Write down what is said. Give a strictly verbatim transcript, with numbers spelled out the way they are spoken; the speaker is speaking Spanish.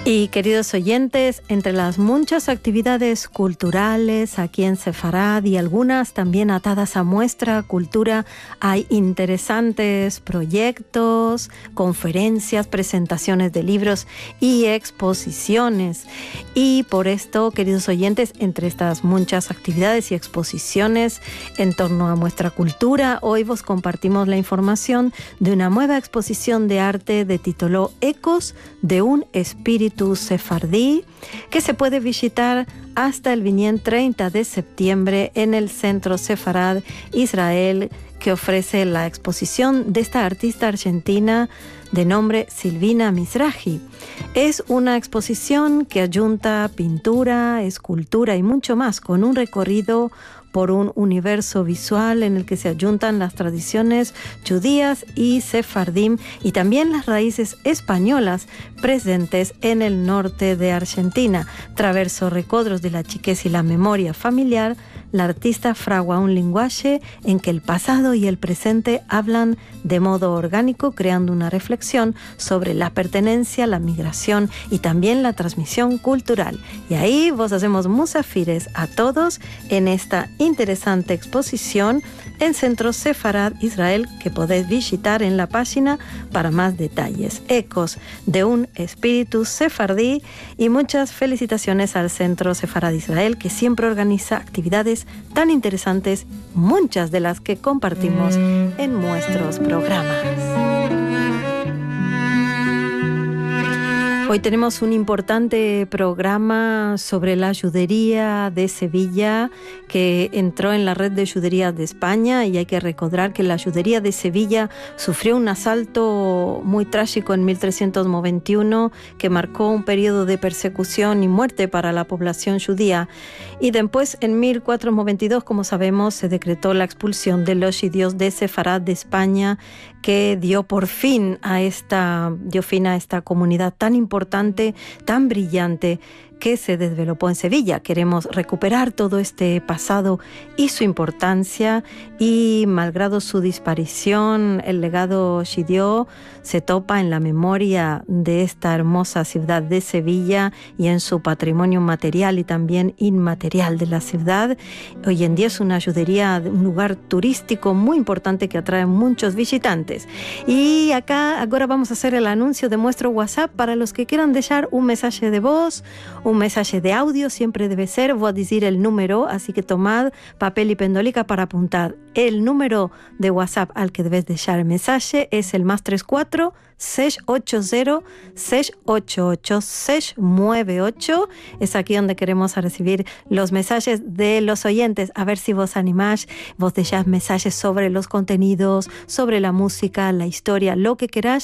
Y queridos oyentes, entre las muchas actividades culturales aquí en Sefarad y algunas también atadas a nuestra cultura, hay interesantes proyectos, conferencias, presentaciones de libros y exposiciones. Y por esto, queridos oyentes, entre estas muchas actividades y exposiciones en torno a nuestra cultura, hoy vos compartimos la información de una nueva exposición de arte de título Ecos de un espíritu sefardí, que se puede visitar hasta el viniente treinta de septiembre en el Centro Sefarad Israel, que ofrece la exposición de esta artista argentina de nombre Silvina Mizrahi. Es una exposición que ayunta pintura, escultura y mucho más, con un recorrido por un universo visual en el que se ayuntan las tradiciones judías y sefardim y también las raíces españolas presentes en el norte de Argentina. Traverso recodros de la chiquez y la memoria familiar, la artista fragua un lenguaje en que el pasado y el presente hablan de modo orgánico, creando una reflexión sobre la pertenencia, la migración y también la transmisión cultural. Y ahí vos hacemos musafires a todos en esta interesante exposición en Centro Sefarad Israel, que podéis visitar en la página para más detalles. Ecos de un espíritu sefardí, y muchas felicitaciones al Centro Sefarad Israel, que siempre organiza actividades tan interesantes, muchas de las que compartimos en nuestros programas. Hoy tenemos un importante programa sobre la judería de Sevilla, que entró en la red de juderías de España, y hay que recordar que la judería de Sevilla sufrió un asalto muy trágico en mil trescientos noventa y uno que marcó un periodo de persecución y muerte para la población judía. Y después, en mil cuatrocientos noventa y dos, como sabemos, se decretó la expulsión de los judíos de Sefarad de España, que dio por fin a esta, dio fin a esta comunidad tan importante, tan brillante, que se desvelopó en Sevilla. Queremos recuperar todo este pasado y su importancia, y malgrado su disparición, el legado judío se topa en la memoria de esta hermosa ciudad de Sevilla y en su patrimonio material y también inmaterial de la ciudad. Hoy en día es una judería, un lugar turístico muy importante que atrae muchos visitantes. Y acá ahora vamos a hacer el anuncio de nuestro WhatsApp para los que quieran dejar un mensaje de voz, un mensaje de audio. Siempre debe ser, voy a decir el número, así que tomad papel y pendolica para apuntar. El número de WhatsApp al que debes dejar el mensaje es el más tres cuatro seis ocho cero seis ocho ocho seis nueve ocho. Es aquí donde queremos recibir los mensajes de los oyentes. A ver si vos animás, vos dejás mensajes sobre los contenidos, sobre la música, la historia, lo que queráis,